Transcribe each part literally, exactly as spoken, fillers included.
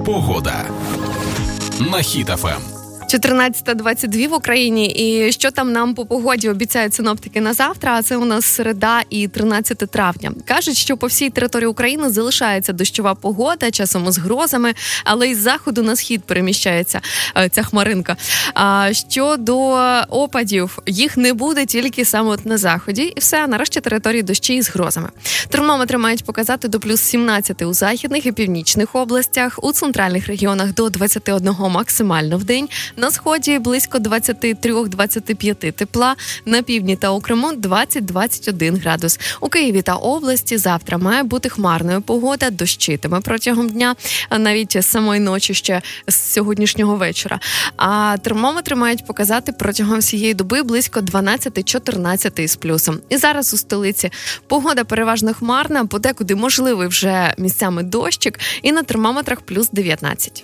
Погода на Хіт еф ем. чотирнадцята двадцять два в Україні. І що там нам по погоді обіцяють синоптики на завтра, а це у нас середа і тринадцяте травня. Кажуть, що по всій території України залишається дощова погода, часом з грозами, але із заходу на схід переміщається ця хмаринка. А щодо опадів, їх не буде тільки саме от на заході. І все, нарешті території дощі із грозами. Термометри мають показати до плюс сімнадцять у західних і північних областях, у центральних регіонах до двадцять один максимально в день. На сході близько двадцять три - двадцять п'ять тепла, на півдні та у Криму двадцять - двадцять один градус. У Києві та області завтра має бути хмарною погода, дощитиме протягом дня, навіть з самої ночі ще з сьогоднішнього вечора. А термометри мають показати протягом всієї доби близько дванадцять - чотирнадцять з плюсом. І зараз у столиці погода переважно хмарна, подекуди можливий вже місцями дощик, і на термометрах плюс дев'ятнадцять.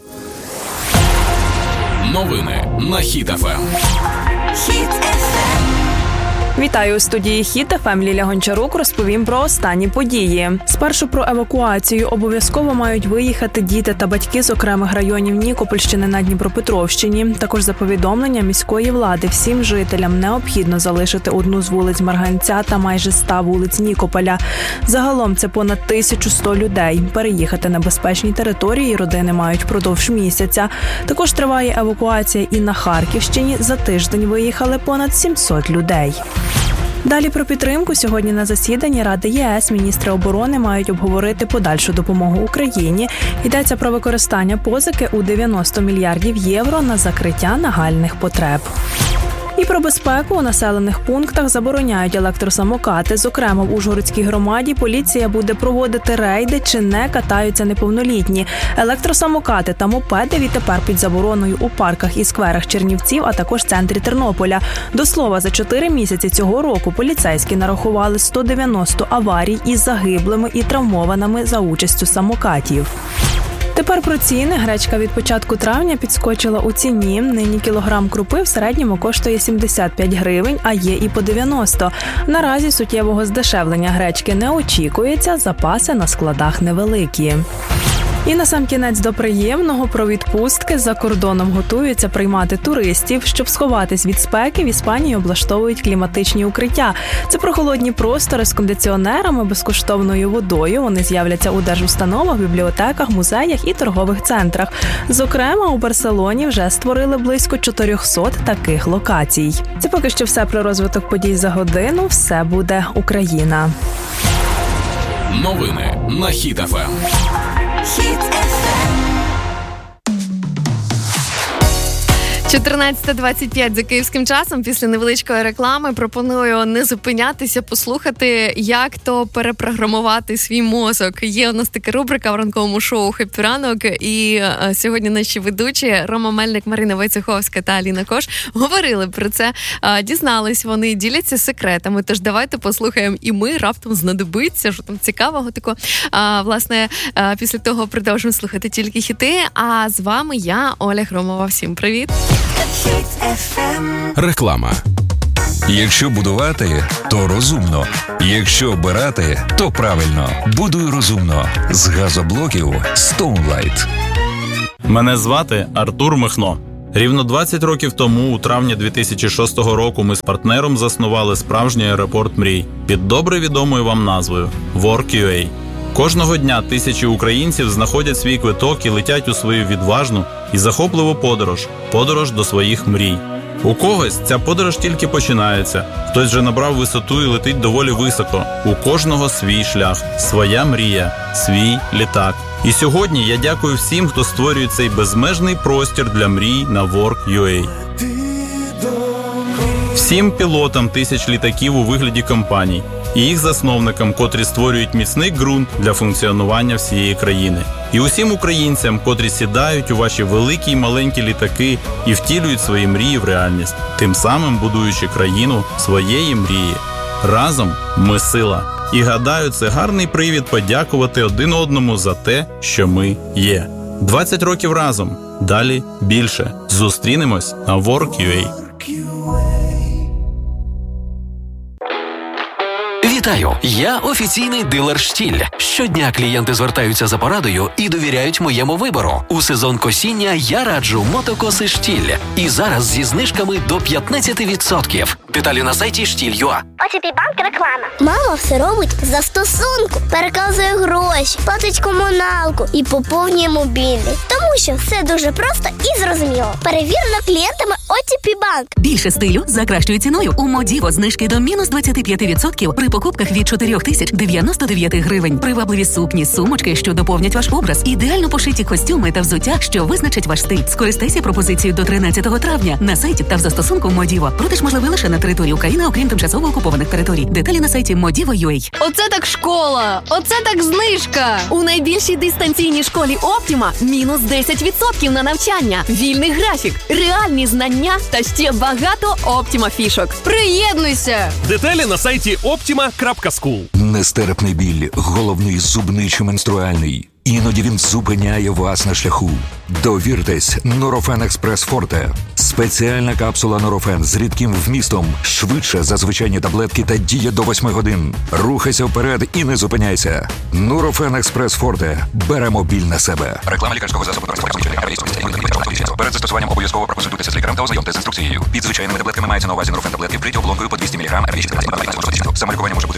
Новини на Хіт еф ем. Хіт еф ем. Вітаю у студії Хіт еф ем. Ліля Гончарук розповім про останні події. Спершу про евакуацію. Обов'язково мають виїхати діти та батьки з окремих районів Нікопольщини на Дніпропетровщині. Також за повідомленням міської влади всім жителям необхідно залишити одну з вулиць Марганця та майже ста вулиць Нікополя. Загалом це понад тисячу сто людей. Переїхати на безпечні території родини мають впродовж місяця. Також триває евакуація і на Харківщині. За тиждень виїхали понад сімсот людей. Далі про підтримку. Сьогодні на засіданні Ради ЄС міністри оборони мають обговорити подальшу допомогу Україні. Йдеться про використання позики у дев'яносто мільярдів євро на закриття нагальних потреб. І про безпеку. У населених пунктах забороняють електросамокати. Зокрема, в Ужгородській громаді поліція буде проводити рейди, чи не катаються неповнолітні. Електросамокати та мопеди відтепер під забороною у парках і скверах Чернівців, а також центрі Тернополя. До слова, за чотири місяці цього року поліцейські нарахували сто дев'яносто аварій із загиблими і травмованими за участю самокатів. Тепер про ціни. Гречка від початку травня підскочила у ціні. Нині кілограм крупи в середньому коштує сімдесят п'ять гривень, а є і по дев'яносто. Наразі суттєвого здешевлення гречки не очікується, запаси на складах невеликі. І насамкінець до приємного про відпустки. За кордоном готуються приймати туристів. Щоб сховатись від спеки, в Іспанії облаштовують кліматичні укриття. Це прохолодні простори з кондиціонерами, безкоштовною водою. Вони з'являться у держустановах, бібліотеках, музеях і торгових центрах. Зокрема, у Барселоні вже створили близько чотириста таких локацій. Це поки що все про розвиток подій за годину. Все буде Україна. Новини на Хіт еф ем. Хіт еф ем. чотирнадцята двадцять п'ять за київським часом. Після невеличкої реклами пропоную не зупинятися, послухати, як то перепрограмувати свій мозок. Є у нас така рубрика в ранковому шоу «Хеппі ранок», і а, сьогодні наші ведучі Рома Мельник, Марина Войцеховська та Аліна Кош говорили про це. А, дізнались вони, діляться секретами. Тож давайте послухаємо і ми, раптом знадобиться, що там цікавого такого. А, власне, а, після того продовжимо слухати тільки хіти. А з вами я, Оля Громова. Всім привіт! Реклама. Якщо будувати, то розумно. Якщо обирати, то правильно. Будуй розумно. З газоблоків Stoneline. Мене звати Артур Михно. Рівно двадцять років тому, у травні дві тисячі шостого року, ми з партнером заснували справжній аеропорт мрій під добре відомою вам назвою WorkUA. Кожного дня тисячі українців знаходять свій квиток і летять у свою відважну і захопливу подорож – подорож до своїх мрій. У когось ця подорож тільки починається, хтось вже набрав висоту і летить доволі високо. У кожного свій шлях, своя мрія, свій літак. І сьогодні я дякую всім, хто створює цей безмежний простір для мрій на WorkUA. Всім пілотам тисяч літаків у вигляді компаній і їх засновникам, котрі створюють міцний ґрунт для функціонування всієї країни. І усім українцям, котрі сідають у ваші великі й маленькі літаки і втілюють свої мрії в реальність, тим самим будуючи країну своєї мрії. Разом ми сила. І гадаю, це гарний привід подякувати один одному за те, що ми є. двадцять років разом. Далі більше. Зустрінемось на WorkUA. Вітаю! Я офіційний дилер «Штіль». Щодня клієнти звертаються за порадою і довіряють моєму вибору. У сезон косіння я раджу мотокоси «Штіль». І зараз зі знижками до п'ятнадцять відсотків. Деталі на сайті штіль крапка ю а. о ті пі банк реклама. Мама все робить за стосунку. Переказує гроші, платить комуналку і поповнює мобільний. Тому що все дуже просто і зрозуміло. Перевірено клієнтами о ті пі банк. Більше стилю за кращою ціною. У Модіво знижки до мінус двадцять п'ять відсотків при покупках від чотири тисячі дев'яносто дев'ять гривень. Привабливі сукні, сумочки, що доповнять ваш образ. Ідеально пошиті костюми та взуття, що визначить ваш стиль. Скористайся пропозицією до тринадцятого травня на сайті та в застосунку Модіво. Продаж можливий лише на території України, окрім тимчасово окупованих територій. Деталі на сайті модіво крапка ю а. Оце так школа! Оце так знижка! У найбільшій дистанційній школі Оптіма мінус десять відсотків на навчання, вільний графік, реальні знання та ще багато Оптіма фішок. Приєднуйся! Деталі на сайті оптіма крапка скул. Нестерпний біль, головний зубний чи менструальний. Іноді він зупиняє вас на шляху. Довіртесь Нурофен Експрес Форте. Спеціальна капсула Нурофен з рідким вмістом. Швидше за звичайні таблетки та діє до восьми годин. Рухайся вперед і не зупиняйся. Нурофен Експрес Форте. Беремо біль на себе. Реклама лікарського засобу. Перед застосуванням обов'язково проконсультуйтеся з лікарем та ознайомтеся з інструкцією. Під звичайними таблетками мається на увазі Нурофен таблетки вкриті оболонкою по двісті міліграм. Самолікування може бути